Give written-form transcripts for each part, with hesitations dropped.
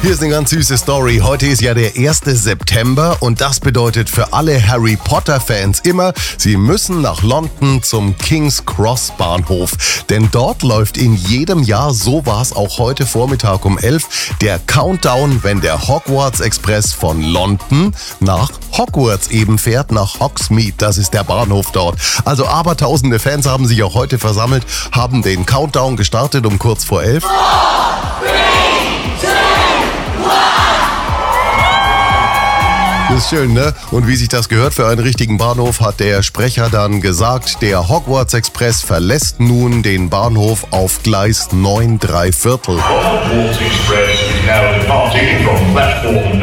Hier ist eine ganz süße Story. Heute ist ja der 1. September und das bedeutet für alle Harry Potter-Fans immer, sie müssen nach London zum King's Cross Bahnhof. Denn dort läuft in jedem Jahr, so war es auch heute Vormittag um 11, der Countdown, wenn der Hogwarts Express von London nach Hogwarts eben fährt, nach Hogsmeade. Das ist der Bahnhof dort. Also abertausende Fans haben sich auch heute versammelt, haben den Countdown gestartet um kurz vor 11. Das ist schön, ne? Und wie sich das gehört für einen richtigen Bahnhof, hat der Sprecher dann gesagt, der Hogwarts Express verlässt nun den Bahnhof auf Gleis 9 3/4. Hogwarts Express is now departing from platform 9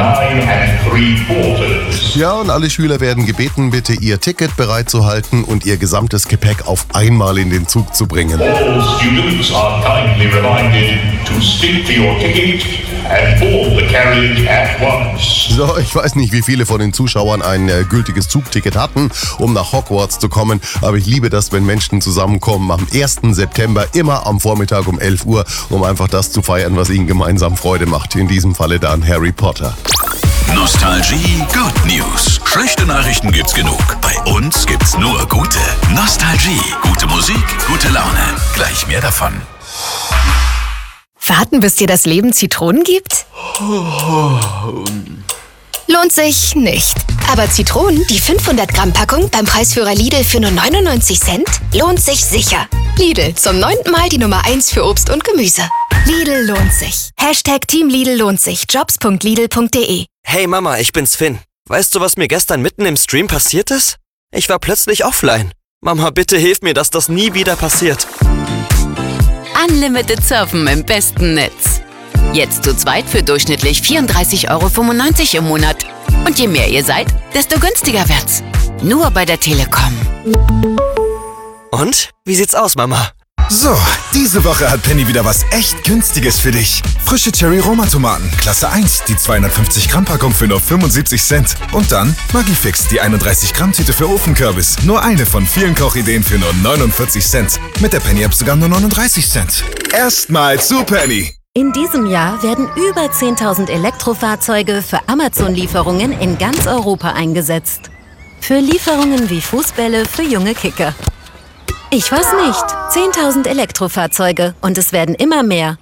3/4. Ja, und alle Schüler werden gebeten, bitte ihr Ticket bereitzuhalten und ihr gesamtes Gepäck auf einmal in den Zug zu bringen. All students are kindly reminded to stick to your ticket and board the carriage at once. So, ich weiß nicht, wie viele von den Zuschauern ein gültiges Zugticket hatten, um nach Hogwarts zu kommen, aber ich liebe das, wenn Menschen zusammenkommen am 1. September, immer am Vormittag um 11 Uhr, um einfach das zu feiern, was ihnen gemeinsam Freude macht. In diesem Falle dann Harry Potter. Nostalgie Good News. Schlechte Nachrichten gibt's genug. Bei uns gibt's nur gute. Nostalgie. Gute Musik, gute Laune. Gleich mehr davon. Warten, bis dir das Leben Zitronen gibt? Lohnt sich nicht. Aber Zitronen, die 500-Gramm-Packung beim Preisführer Lidl für nur 99 Cent, lohnt sich sicher. Lidl, zum 9. Mal die Nummer 1 für Obst und Gemüse. Lidl lohnt sich. #Team Lidl lohnt sich. Jobs.lidl.de. Hey Mama, ich bin's Finn. Weißt du, was mir gestern mitten im Stream passiert ist? Ich war plötzlich offline. Mama, bitte hilf mir, dass das nie wieder passiert. Unlimited Surfen im besten Netz. Jetzt zu zweit für durchschnittlich 34,95 € im Monat. Und je mehr ihr seid, desto günstiger wird's. Nur bei der Telekom. Und? Wie sieht's aus, Mama? So, diese Woche hat Penny wieder was echt Günstiges für dich. Frische Cherry-Roma-Tomaten, Klasse 1, die 250-Gramm-Packung für nur 75 Cent. Und dann Maggi-Fix, die 31-Gramm-Tüte für Ofenkürbis. Nur eine von vielen Kochideen für nur 49 Cent. Mit der Penny-App sogar nur 39 Cent. Erstmal zu Penny. In diesem Jahr werden über 10.000 Elektrofahrzeuge für Amazon-Lieferungen in ganz Europa eingesetzt. Für Lieferungen wie Fußbälle für junge Kicker. Ich weiß nicht. 10.000 Elektrofahrzeuge und es werden immer mehr.